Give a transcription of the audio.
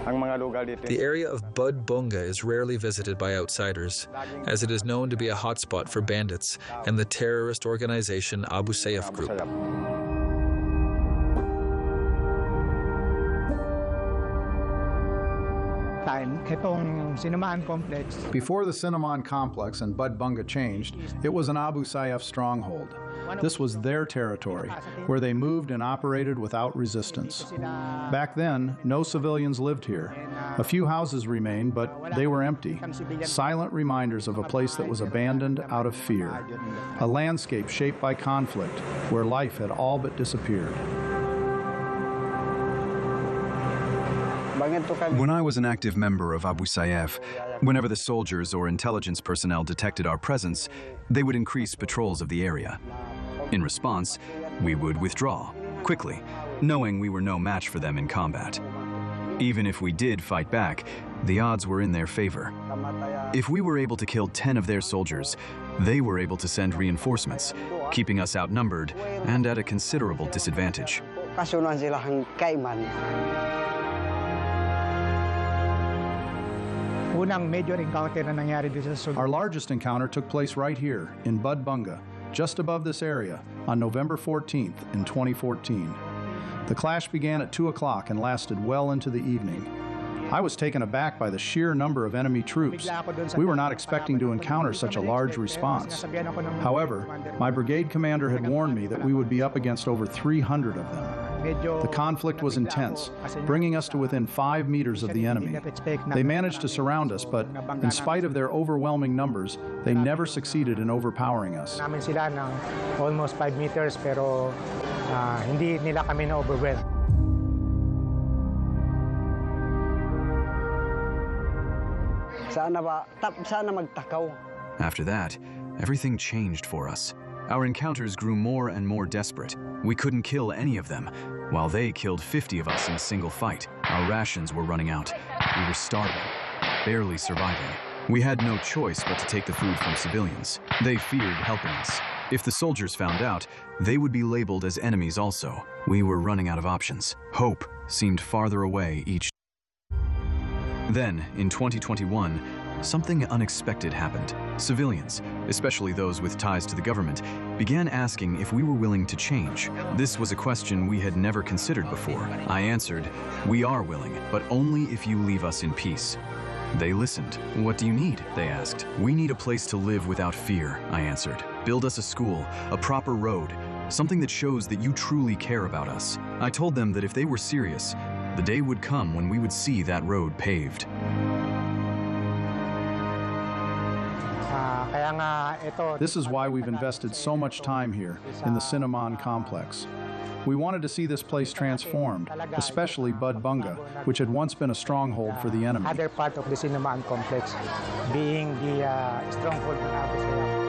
The area of Bud Bunga is rarely visited by outsiders, as it is known to be a hotspot for bandits and the terrorist organization Abu Sayyaf Group. Before the Sinaman complex and Bud Bunga changed, it was an Abu Sayyaf stronghold. This was their territory, where they moved and operated without resistance. Back then, no civilians lived here. A few houses remained, but they were empty. Silent reminders of a place that was abandoned out of fear. A landscape shaped by conflict, where life had all but disappeared. When I was an active member of Abu Sayyaf, whenever the soldiers or intelligence personnel detected our presence, they would increase patrols of the area. In response, we would withdraw, quickly, knowing we were no match for them in combat. Even if we did fight back, the odds were in their favor. If we were able to kill 10 of their soldiers, they were able to send reinforcements, keeping us outnumbered and at a considerable disadvantage. Our largest encounter took place right here, in Bud Bunga, just above this area, on November 14th in 2014. The clash began at 2 o'clock and lasted well into the evening. I was taken aback by the sheer number of enemy troops. We were not expecting to encounter such a large response. However, my brigade commander had warned me that we would be up against over 300 of them. The conflict was intense, bringing us to within 5 meters of the enemy. They managed to surround us, but in spite of their overwhelming numbers, they never succeeded in overpowering us. Almost 5 meters, pero hindi nila kami na-overwhelm. After that, everything changed for us. Our encounters grew more and more desperate. We couldn't kill any of them, while they killed 50 of us in a single fight. Our rations were running out. We were starving, barely surviving. We had no choice but to take the food from civilians. They feared helping us. If the soldiers found out, they would be labeled as enemies also. We were running out of options. Hope seemed farther away each day. Then, in 2021, something unexpected happened. Civilians, especially those with ties to the government, began asking if we were willing to change. This was a question we had never considered before. I answered, "We are willing, but only if you leave us in peace." They listened. "What do you need?" they asked. "We need a place to live without fear," I answered. "Build us a school, a proper road, something that shows that you truly care about us." I told them that if they were serious, the day would come when we would see that road paved. This is why we've invested so much time here in the Sinaman complex. We wanted to see this place transformed, especially Bud Bunga, which had once been a stronghold for the enemy. Other part of the Sinaman complex being the stronghold of Abu Sayyaf.